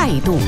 态度。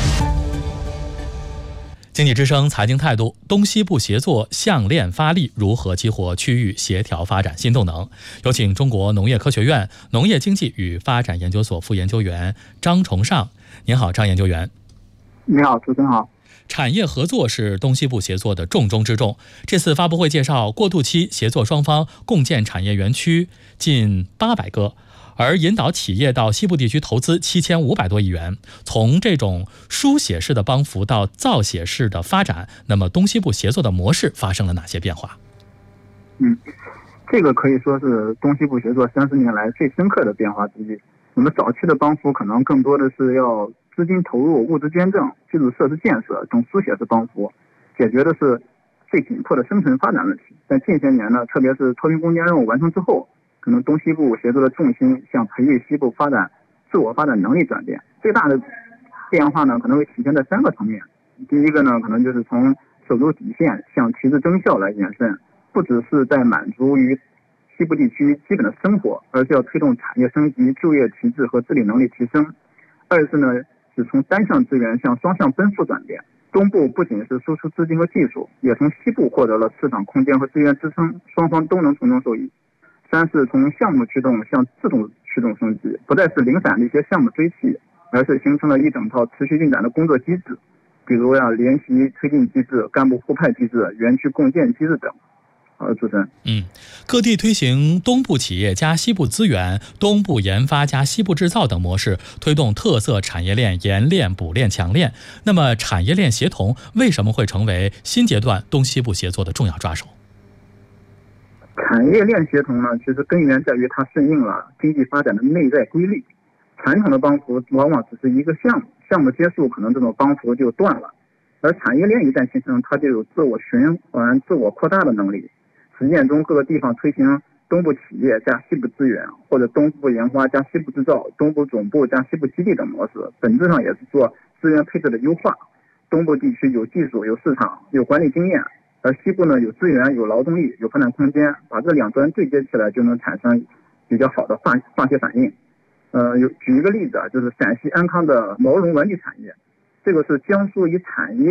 经济之声财经态度，东西部协作项链发力，如何激活区域协调发展新动能？有请中国农业科学院农业经济与发展研究所副研究员张崇尚。您好，张研究员。 你好，主持人好。 产业合作是东西部协作的重中之重。这次发布会介绍，过渡期协作双方共建产业园区近800个，而引导企业到西部地区投资7500多亿元。从这种书写式的帮扶到造写式的发展，那么东西部协作的模式发生了哪些变化？ 这个可以说是东西部协作30年来最深刻的变化之一。我们早期的帮扶可能更多的是要资金投入、物资捐赠、基础设施建设等书写式帮扶，解决的是最紧迫的生存发展问题。但近些年呢，特别是脱贫攻坚任务完成之后，可能东西部协作的重心向培育西部发展自我发展能力转变。最大的变化呢，可能会体现在3个层面。第一个呢，可能就是从手足底线向提质增效来延伸，不只是在满足于西部地区基本的生活，而是要推动产业升级、就业提质和治理能力提升。二是呢，是从单向资源向双向奔赴转变。东部不仅是输出资金和技术，也从西部获得了市场空间和资源支撑，双方都能从中受益。三是从项目驱动向自动驱动升级，不再是零散的一些项目堆砌，而是形成了一整套持续运转的工作机制，比如联席推进机制、干部互派机制、园区共建机制等。主持人。 各地推行东部企业加西部资源、东部研发加西部制造等模式，推动特色产业链研练、补练、强练。那么产业链协同为什么会成为新阶段东西部协作的重要抓手？ 产业链协同呢，其实根源在于它顺应了经济发展的内在规律。传统的帮扶往往只是一个项目，项目结束可能这种帮扶就断了，而产业链一旦形成，它就有自我循环、自我扩大的能力。实践中，各个地方推行东部企业加西部资源，或者东部研发加西部制造、东部总部加西部基地等模式，本质上也是做资源配置的优化。东部地区有技术、有市场、有管理经验，而西部呢有资源、有劳动力、有发展空间，把这两端对接起来，就能产生比较好的化学反应。举一个例子就是陕西安康的毛绒玩具产业，这个是江苏与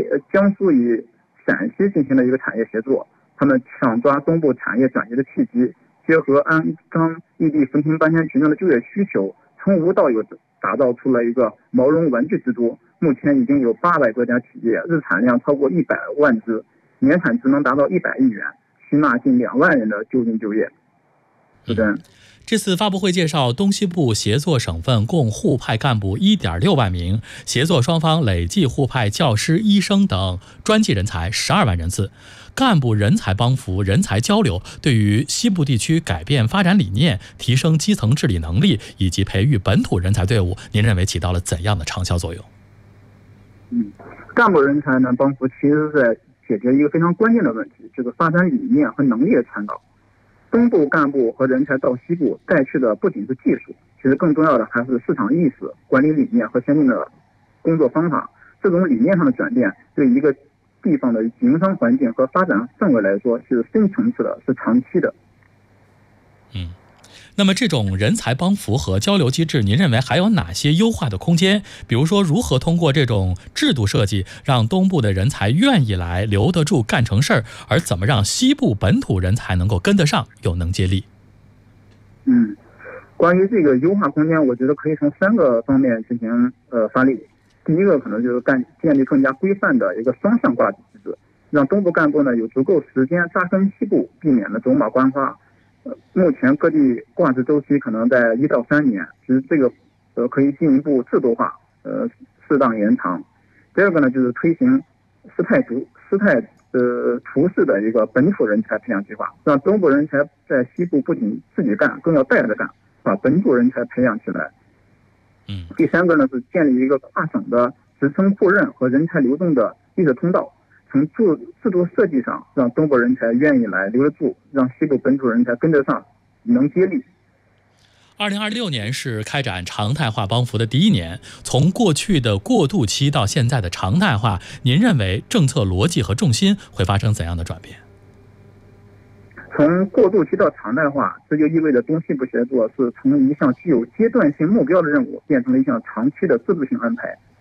陕西进行的一个产业协作。他们抢抓东部产业转移的契机，结合安康异地扶贫搬迁群众的就业需求，从无到有打造出了一个毛绒玩具之都。目前已经有800多家企业，日产量超过100万只，年产值能达到100亿元，吸纳近2万人的就近就业。是的。 这次发布会介绍，东西部协作省份共互派干部1.6万名，协作双方累计互派教师、医生等专技人才12万人次。干部人才帮扶、人才交流，对于西部地区改变发展理念、提升基层治理能力以及培育本土人才队伍，您认为起到了怎样的长效作用？ 干部人才呢帮扶其实是在解决一个非常关键的问题，就是发展理念和能力的传导。东部干部和人才到西部带去的不仅是技术，其实更重要的还是市场意识、管理理念和先进的工作方法。这种理念上的转变，对一个地方的营商环境和发展氛围来说是深层次的，是长期的。 那么这种人才帮扶和交流机制，您认为还有哪些优化的空间？比如说，如何通过这种制度设计，让东部的人才愿意来、留得住、干成事儿，而怎么让西部本土人才能够跟得上、又能接力？ 关于这个优化空间，我觉得可以从3个方面进行发力。第一个可能就是建立更加规范的一个双向挂机机制，让东部干部呢有足够时间扎根西部，避免了走马观花。目前各地挂职周期可能在1到3年，其实这个可以进一步制度化，适当延长。第二个呢，就是推行师太图式的一个本土人才培养计划，让东部人才在西部不仅自己干，更要带着干，把本土人才培养起来。第三个呢，是建立一个跨省的职称互认和人才流动的绿色通道。从制度设计上，让东部人才愿意来、留得住，让西部本土人才跟得上，能接力。 2026年是开展常态化帮扶的第1年，从过去的过渡期到现在的常态化，您认为政策逻辑和重心会发生怎样的转变？ 从过渡期到常态化，这就意味着东西部协作是从一项具有阶段性目标的任务，变成了一项长期的制度性安排。